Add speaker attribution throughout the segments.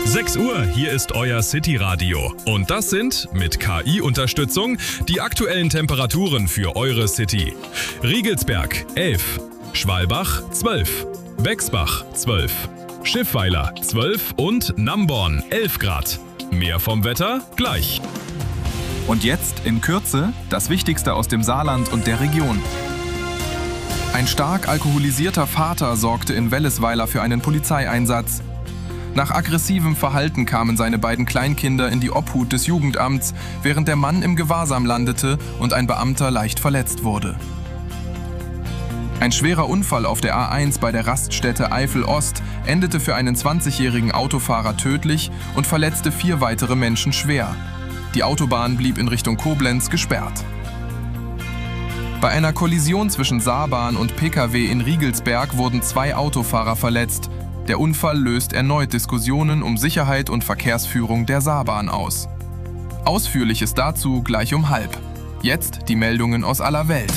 Speaker 1: 6 Uhr, hier ist euer City-Radio. Und das sind, mit KI-Unterstützung, die aktuellen Temperaturen für eure City. Riegelsberg 11, Schwalbach 12, Bexbach 12, Schiffweiler 12 und Namborn 11 Grad. Mehr vom Wetter gleich.
Speaker 2: Und jetzt in Kürze das Wichtigste aus dem Saarland und der Region. Ein stark alkoholisierter Vater sorgte in Wellesweiler für einen Polizeieinsatz. Nach aggressivem Verhalten kamen seine beiden Kleinkinder in die Obhut des Jugendamts, während der Mann im Gewahrsam landete und ein Beamter leicht verletzt wurde. Ein schwerer Unfall auf der A1 bei der Raststätte Eifel-Ost endete für einen 20-jährigen Autofahrer tödlich und verletzte 4 weitere Menschen schwer. Die Autobahn blieb in Richtung Koblenz gesperrt. Bei einer Kollision zwischen Saarbahn und Pkw in Riegelsberg wurden 2 Autofahrer verletzt. Der Unfall löst erneut Diskussionen um Sicherheit und Verkehrsführung der Saarbahn aus. Ausführliches dazu gleich um 12:30. Jetzt die Meldungen aus aller Welt.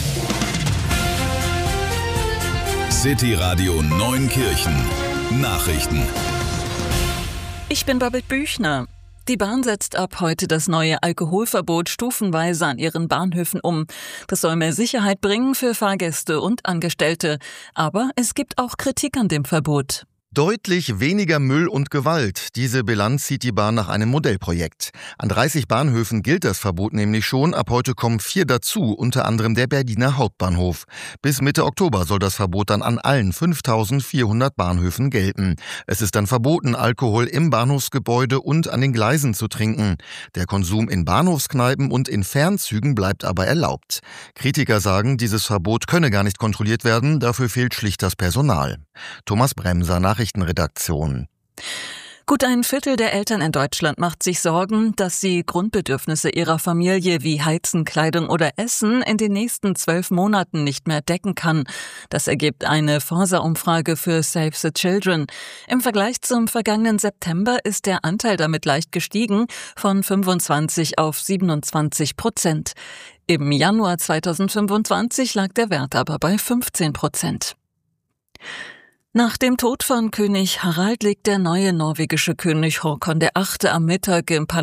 Speaker 3: City Radio Neunkirchen. Nachrichten.
Speaker 4: Ich bin Babette Büchner. Die Bahn setzt ab heute das neue Alkoholverbot stufenweise an ihren Bahnhöfen um. Das soll mehr Sicherheit bringen für Fahrgäste und Angestellte. Aber es gibt auch Kritik an dem Verbot.
Speaker 5: Deutlich weniger Müll und Gewalt. Diese Bilanz zieht die Bahn nach einem Modellprojekt. An 30 Bahnhöfen gilt das Verbot nämlich schon. Ab heute kommen 4 dazu, unter anderem der Berliner Hauptbahnhof. Bis Mitte Oktober soll das Verbot dann an allen 5.400 Bahnhöfen gelten. Es ist dann verboten, Alkohol im Bahnhofsgebäude und an den Gleisen zu trinken. Der Konsum in Bahnhofskneipen und in Fernzügen bleibt aber erlaubt. Kritiker sagen, dieses Verbot könne gar nicht kontrolliert werden, dafür fehlt schlicht das Personal. Thomas Bremser, Nachrichtenredaktion.
Speaker 4: Gut ein Viertel der Eltern in Deutschland macht sich Sorgen, dass sie Grundbedürfnisse ihrer Familie wie Heizen, Kleidung oder Essen in den nächsten 12 Monaten nicht mehr decken kann. Das ergibt eine Forsa-Umfrage für Save the Children. Im Vergleich zum vergangenen September ist der Anteil damit leicht gestiegen, von 25 auf 27%. Im Januar 2025 lag der Wert aber bei 15%. Nach dem Tod von König Harald liegt der neue norwegische König Håkon VIII. Am Mittag im Parlament